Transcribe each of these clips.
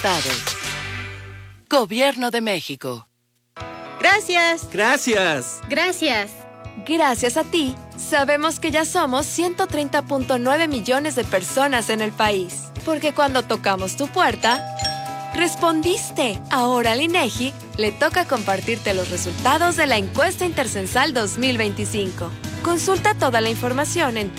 Gobierno de México. Gracias. Gracias. Gracias. Gracias a ti, sabemos que ya somos 130.9 millones de personas en el país. Porque cuando tocamos tu puerta, respondiste. Ahora al INEGI le toca compartirte los resultados de la encuesta Intercensal 2025. Consulta toda la información en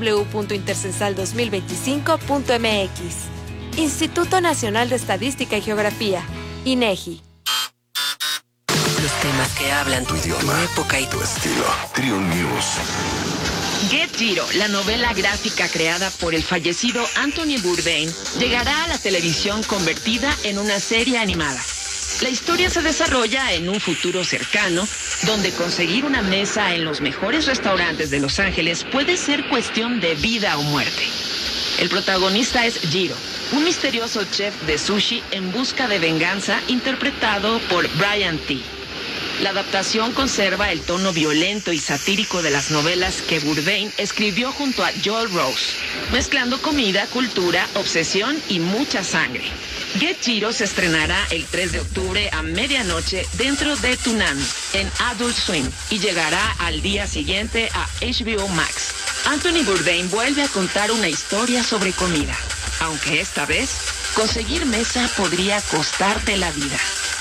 www.intercensal2025.mx. Instituto Nacional de Estadística y Geografía, INEGI. Los temas que hablan tu idioma, tu época y tu estilo. Triun News. Get Giro, la novela gráfica creada por el fallecido Anthony Bourdain, llegará a la televisión convertida en una serie animada. La historia se desarrolla en un futuro cercano, donde conseguir una mesa en los mejores restaurantes de Los Ángeles puede ser cuestión de vida o muerte. El protagonista es Jiro, un misterioso chef de sushi en busca de venganza, interpretado por Brian T. La adaptación conserva el tono violento y satírico de las novelas que Bourdain escribió junto a Joel Rose, mezclando comida, cultura, obsesión y mucha sangre. Get Giro se estrenará el 3 de octubre a medianoche dentro de Toonami, en Adult Swim, y llegará al día siguiente a HBO Max. Anthony Bourdain vuelve a contar una historia sobre comida, aunque esta vez conseguir mesa podría costarte la vida.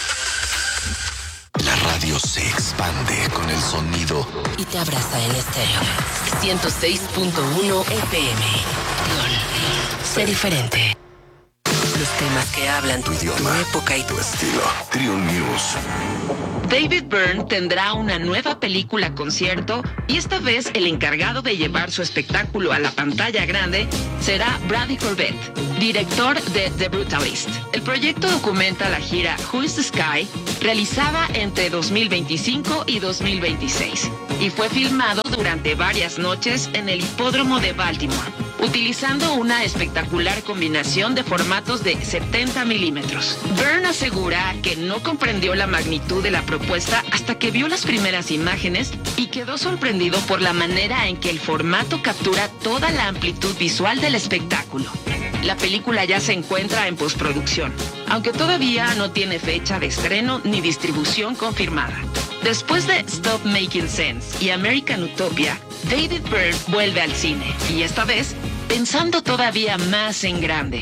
La radio se expande con el sonido y te abraza en estéreo. 106.1 FM. Sé diferente. los temas que hablan tu idioma, tu época y tu estilo. Triun News. David Byrne tendrá una nueva película concierto y esta vez el encargado de llevar su espectáculo a la pantalla grande será Brady Corbett, director de The Brutalist. El proyecto documenta la gira Who is the Sky, realizada entre 2025 y 2026, y fue filmado durante varias noches en el hipódromo de Baltimore, utilizando una espectacular combinación de formatos de 70 milímetros. Byrne asegura que no comprendió la magnitud de la propuesta hasta que vio las primeras imágenes y quedó sorprendido por la manera en que el formato captura toda la amplitud visual del espectáculo. La película ya se encuentra en postproducción, aunque todavía no tiene fecha de estreno ni distribución confirmada. Después de Stop Making Sense y American Utopia, David Byrne vuelve al cine, y esta vez pensando todavía más en grande.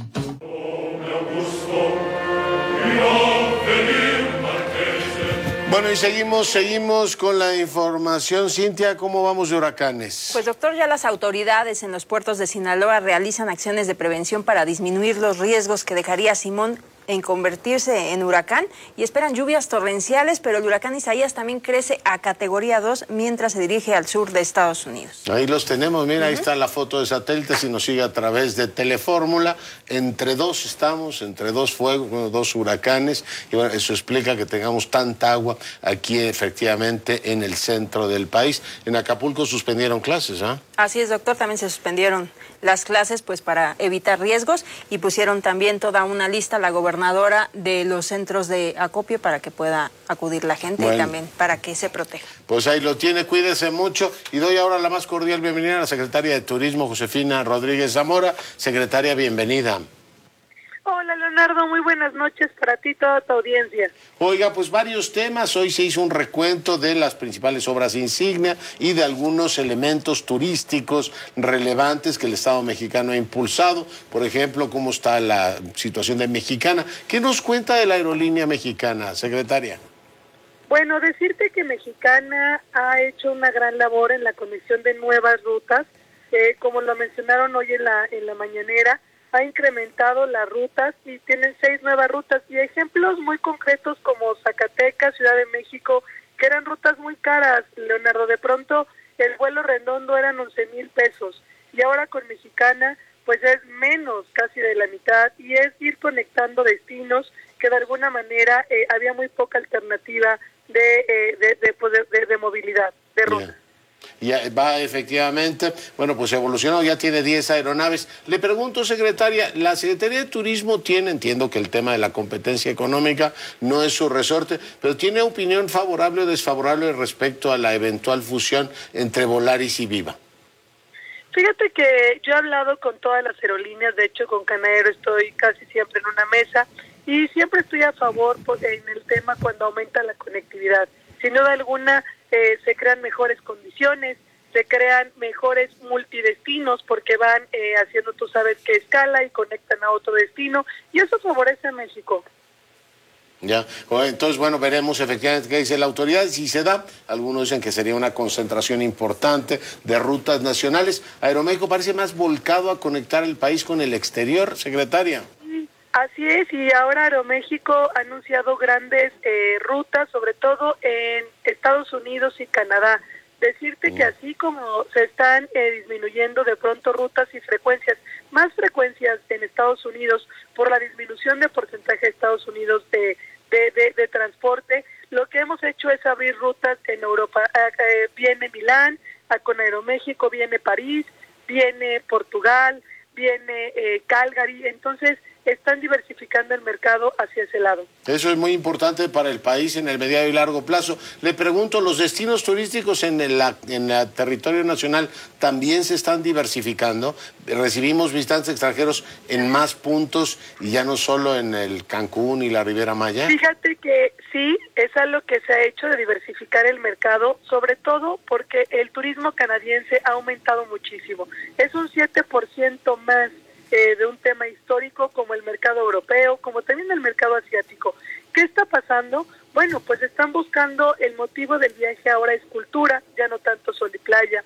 Bueno, y seguimos con la información. Cintia, ¿cómo vamos de huracanes? Pues, doctor, ya las autoridades en los puertos de Sinaloa realizan acciones de prevención para disminuir los riesgos que dejaría Simón en convertirse en huracán, y esperan lluvias torrenciales, pero el huracán Isaías también crece a categoría 2 mientras se dirige al sur de Estados Unidos. Ahí los tenemos, mira, ahí está la foto de satélite, si nos sigue a través de Telefórmula. Entre dos estamos, entre dos fuegos, bueno, dos huracanes, y bueno, eso explica que tengamos tanta agua aquí efectivamente en el centro del país. En Acapulco suspendieron clases, ¿ah? Así es, doctor, también se suspendieron las clases pues para evitar riesgos, y pusieron también toda una lista la gobernadora de los centros de acopio para que pueda acudir la gente, bueno, y también para que se proteja. Pues ahí lo tiene, cuídese mucho, y doy ahora la más cordial bienvenida a la secretaria de Turismo, Josefina Rodríguez Zamora. Secretaria, bienvenida. Hola, Leonardo, muy buenas noches para ti y toda tu audiencia. Oiga, pues varios temas. Hoy se hizo un recuento de las principales obras insignia y de algunos elementos turísticos relevantes que el Estado mexicano ha impulsado. Por ejemplo, cómo está la situación de Mexicana. ¿Qué nos cuenta de la aerolínea mexicana, secretaria? Bueno, decirte que Mexicana ha hecho una gran labor en la conexión de nuevas rutas. Como lo mencionaron hoy en la mañanera, ha incrementado las rutas y tienen 6 nuevas rutas, y ejemplos muy concretos como Zacatecas, Ciudad de México, que eran rutas muy caras, Leonardo. De pronto el vuelo redondo eran 11,000 pesos, y ahora con Mexicana pues es menos, casi de la mitad, y es ir conectando destinos que de alguna manera había muy poca alternativa de movilidad, de ruta. Yeah. Ya va efectivamente, bueno, pues evolucionado, ya tiene 10 aeronaves. Le pregunto, secretaria, la Secretaría de Turismo tiene, entiendo que el tema de la competencia económica no es su resorte, pero ¿tiene opinión favorable o desfavorable respecto a la eventual fusión entre Volaris y Viva? Fíjate que yo he hablado con todas las aerolíneas, de hecho con Canaero estoy casi siempre en una mesa y siempre estoy a favor en el tema cuando aumenta la conectividad. Sin duda alguna se crean mejores condiciones, se crean mejores multidestinos porque van haciendo, tú sabes, que escala y conectan a otro destino y eso favorece a México. Ya, entonces, bueno, veremos efectivamente qué dice la autoridad. Si se da, algunos dicen que sería una concentración importante de rutas nacionales. Aeroméxico parece más volcado a conectar el país con el exterior, secretaria. Así es, y ahora Aeroméxico ha anunciado grandes rutas, sobre todo en Estados Unidos y Canadá. Decirte que así como se están disminuyendo de pronto rutas y frecuencias, más frecuencias en Estados Unidos por la disminución de porcentaje de Estados Unidos de transporte, lo que hemos hecho es abrir rutas en Europa. Viene Milán, con Aeroméxico viene París, viene Portugal, viene Calgary, entonces están diversificando el mercado hacia ese lado. Eso es muy importante para el país en el mediano y largo plazo. Le pregunto, ¿los destinos turísticos en el territorio nacional también se están diversificando? ¿Recibimos visitantes extranjeros en más puntos y ya no solo en el Cancún y la Riviera Maya? Fíjate que sí, es algo que se ha hecho de diversificar el mercado, sobre todo porque el turismo canadiense ha aumentado muchísimo. Es un 7% más de un tema histórico como el mercado europeo, como también el mercado asiático. ¿Qué está pasando? Bueno, pues están buscando el motivo del viaje ahora es cultura, ya no tanto sol y playa,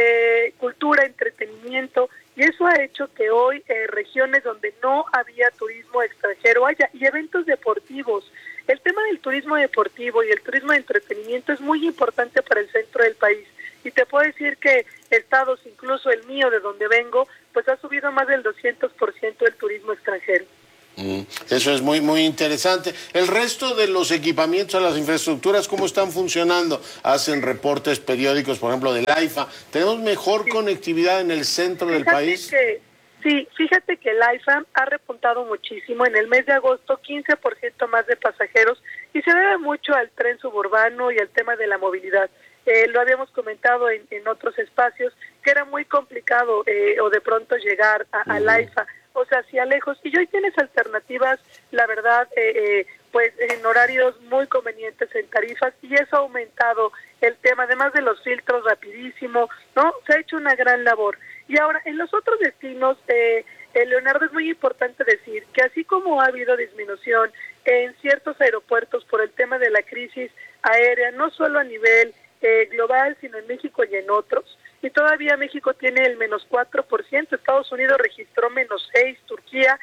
cultura, entretenimiento, y eso ha hecho que hoy regiones donde no había turismo extranjero haya, y eventos deportivos. El tema del turismo deportivo y el turismo de entretenimiento es muy importante para el centro del país. Y te puedo decir que estados, incluso el mío de donde vengo, pues ha subido más del 200% el turismo extranjero. Eso es muy, muy interesante. El resto de los equipamientos, las infraestructuras, ¿cómo están funcionando? Hacen reportes periódicos, por ejemplo, del AIFA. ¿Tenemos mejor conectividad en el centro del país? Sí, fíjate que el AIFA ha repuntado muchísimo. En el mes de agosto, 15% más de pasajeros, y se debe mucho al tren suburbano y al tema de la movilidad. Lo habíamos comentado en otros espacios, que era muy complicado o de pronto llegar al AIFA, o sea, hacia lejos. Y hoy tienes alternativas, la verdad, pues en horarios muy convenientes en tarifas, y eso ha aumentado el tema, además de los filtros rapidísimo, ¿no? Se ha hecho una gran labor. Y ahora, en los otros destinos, Leonardo, es muy importante decir que así como ha habido disminución en ciertos aeropuertos por el tema de la crisis aérea, no solo a nivel global, sino en México y en otros, y todavía México tiene el -4%, Estados Unidos registró -6%, Turquía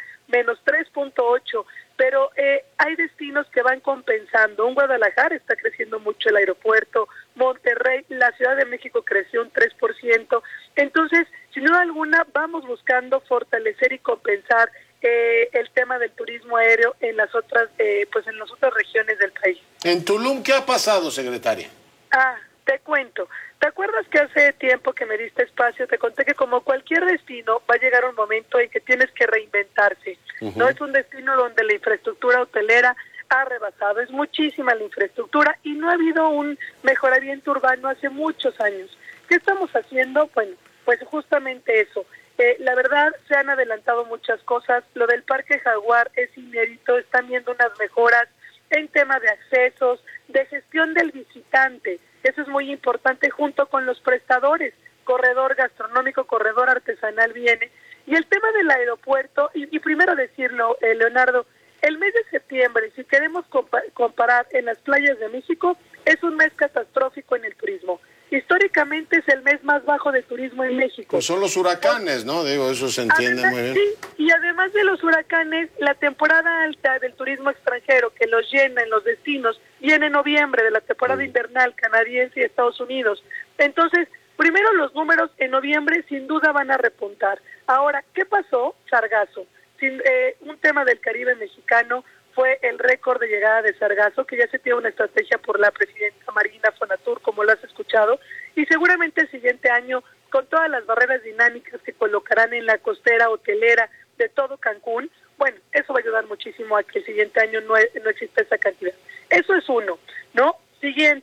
-3.8%, pero hay destinos que van compensando. En Guadalajara está creciendo mucho el aeropuerto, Monterrey, la Ciudad de México creció un 3%, entonces, sin duda alguna, vamos buscando fortalecer y compensar el tema del turismo aéreo en las otras, pues en las otras regiones del país. En Tulum, ¿qué ha pasado, secretaria? Te cuento. ¿Te acuerdas que hace tiempo que me diste espacio te conté que como cualquier destino va a llegar un momento en que tienes que reinventarse? No es un destino donde la infraestructura hotelera ha rebasado, es muchísima la infraestructura y no ha habido un mejoramiento urbano hace muchos años. ¿Qué estamos haciendo? Bueno, pues justamente eso. La verdad, se han adelantado muchas cosas. Lo del Parque Jaguar es inédito, están viendo unas mejoras en tema de accesos, de gestión del visitante. Eso es muy importante junto con los prestadores. Corredor gastronómico, corredor artesanal viene. Y el tema del aeropuerto, y primero decirlo, Leonardo, el mes de septiembre, si queremos comparar en las playas de México, es un mes catastrófico en el turismo. Históricamente es el mes más bajo de turismo en México. Pues son los huracanes, ¿no? Digo, eso se entiende muy bien. Sí, y además de los huracanes, la temporada alta del turismo extranjero que los llena en los destinos viene en noviembre, de la temporada invernal canadiense y Estados Unidos. Entonces, primero los números en noviembre sin duda van a repuntar. Ahora, ¿qué pasó? Sargazo. Un tema del Caribe mexicano fue el récord de llegada de sargazo, que ya se tiene una estrategia por la presidenta Marina Fonatur, como lo has escuchado, y seguramente el siguiente año, con todas las barreras dinámicas que colocarán en la costera hotelera de todo Cancún, bueno, eso va a ayudar muchísimo a que el siguiente año no exista esa cantidad. Eso es uno, ¿no? Siguiente,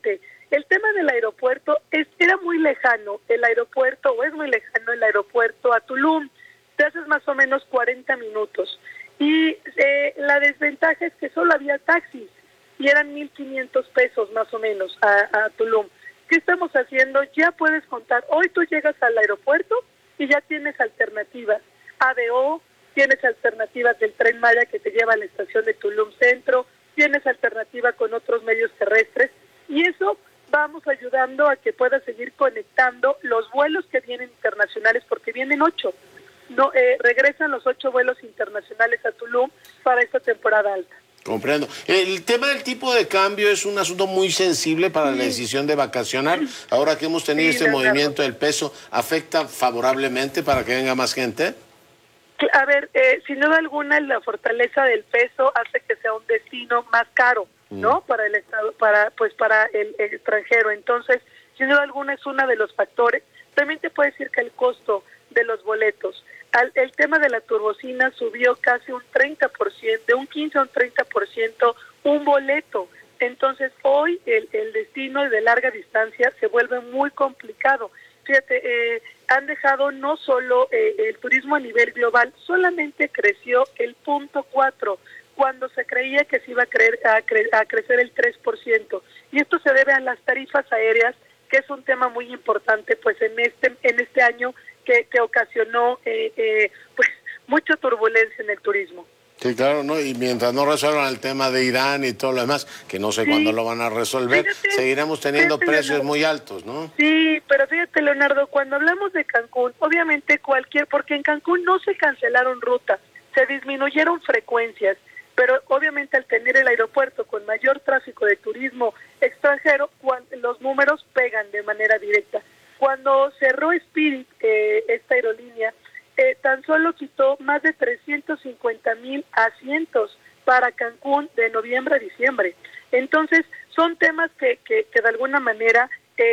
El tema del aeropuerto era muy lejano, el aeropuerto, o es muy lejano el aeropuerto a Tulum. Te haces más o menos 40 minutos. Y la desventaja es que solo había taxis y eran 1,500 pesos más o menos a Tulum. ¿Qué estamos haciendo? Ya puedes contar. Hoy tú llegas al aeropuerto y ya tienes alternativas. ADO, tienes alternativas del Tren Maya que te lleva a la estación de Tulum Centro, tienes alternativa con otros medios terrestres y eso vamos ayudando a que puedas seguir conectando los vuelos que vienen internacionales, porque vienen 8. No, regresan los 8 vuelos internacionales a Tulum para esta temporada alta. Comprendo. El tema del tipo de cambio es un asunto muy sensible para la decisión de vacacionar. Ahora que hemos tenido este movimiento del peso, ¿afecta favorablemente para que venga más gente? A ver, sin duda alguna la fortaleza del peso hace que sea un destino más caro, ¿no? Para el estado, para el extranjero. Entonces, sin duda alguna es uno de los factores. También te puedo decir que el costo de los boletos, el tema de la turbocina subió casi un 30%, de un 15 a un 30% un boleto. Entonces, hoy el destino de larga distancia se vuelve muy complicado. Fíjate, han dejado no solo el turismo a nivel global, solamente creció el 0.4%, cuando se creía que se iba a crecer el 3%. Y esto se debe a las tarifas aéreas, que es un tema muy importante pues en este año que ocasionó pues mucha turbulencia en el turismo. Sí, claro, ¿no? Y mientras no resuelvan el tema de Irán y todo lo demás, que no sé cuándo lo van a resolver, seguiremos teniendo precios muy altos, ¿no? Sí, pero fíjate, Leonardo, cuando hablamos de Cancún, obviamente porque en Cancún no se cancelaron rutas, se disminuyeron frecuencias, pero obviamente al tener el aeropuerto con mayor tráfico de turismo extranjero, los números pegan de manera directa. Cuando cerró Spirit, esta aerolínea, tan solo quitó más de 350,000 asientos para Cancún de noviembre a diciembre. Entonces, son temas que de alguna manera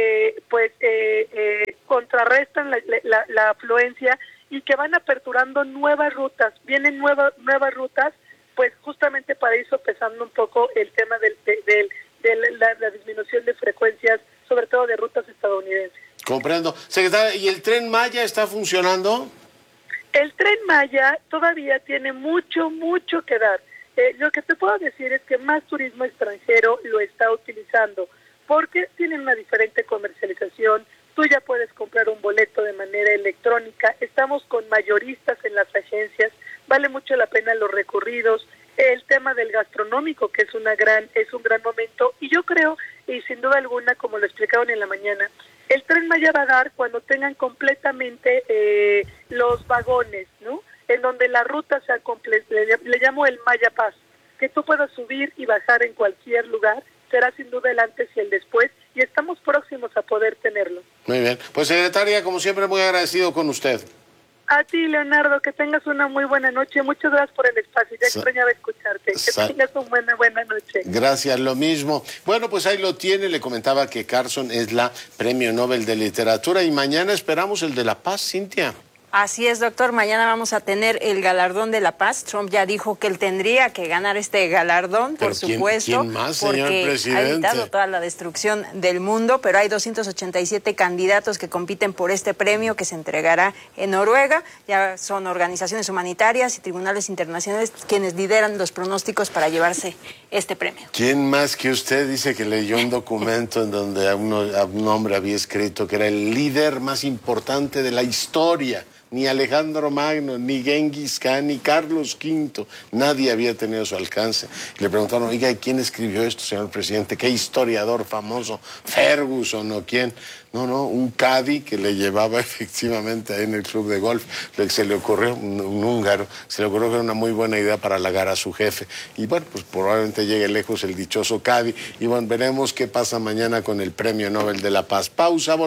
contrarrestan la afluencia y que van aperturando nuevas rutas. Vienen nuevas rutas, pues justamente para ir sopesando un poco el tema de la disminución de frecuencias, sobre todo de rutas estadounidenses. Comprendo. Secretaria, ¿y el Tren Maya está funcionando? El Tren Maya todavía tiene mucho que dar. Lo que te puedo decir es que más turismo extranjero lo está utilizando, porque tienen una diferente comercialización. Tú ya puedes comprar un boleto de manera electrónica. Estamos con mayoristas en las agencias. Vale mucho la pena los recorridos. El tema del gastronómico, que es un gran momento. Y yo creo, y sin duda alguna, como lo explicaron en la mañana, el Tren Maya va a dar cuando tengan completamente los vagones, ¿no? En donde la ruta sea completa, le llamo el Maya Pass, que tú puedas subir y bajar en cualquier lugar, será sin duda el antes y el después, y estamos próximos a poder tenerlo. Muy bien. Pues, secretaria, como siempre, muy agradecido con usted. A ti, Leonardo, que tengas una muy buena noche. Muchas gracias por el espacio. Ya extrañaba escucharte. Que tengas una buena noche. Gracias, lo mismo. Bueno, pues ahí lo tiene. Le comentaba que Carson es la Premio Nobel de Literatura y mañana esperamos el de la Paz, Cintia. Así es, doctor. Mañana vamos a tener el galardón de la paz. Trump ya dijo que él tendría que ganar este galardón, por supuesto. ¿Quién más, señor presidente? Ha evitado toda la destrucción del mundo, pero hay 287 candidatos que compiten por este premio que se entregará en Noruega. Ya son organizaciones humanitarias y tribunales internacionales quienes lideran los pronósticos para llevarse este premio. ¿Quién más que usted dice que leyó un documento en donde a un hombre había escrito que era el líder más importante de la historia? Ni Alejandro Magno, ni Genghis Khan, ni Carlos V, nadie había tenido su alcance. Le preguntaron, oiga, ¿y quién escribió esto, señor presidente? ¿Qué historiador famoso? ¿Ferguson o quién? No, un caddy que le llevaba efectivamente ahí en el club de golf. Se le ocurrió, un húngaro, se le ocurrió que era una muy buena idea para halagar a su jefe. Y bueno, pues probablemente llegue lejos el dichoso caddy. Y bueno, veremos qué pasa mañana con el Premio Nobel de la Paz. Pausa.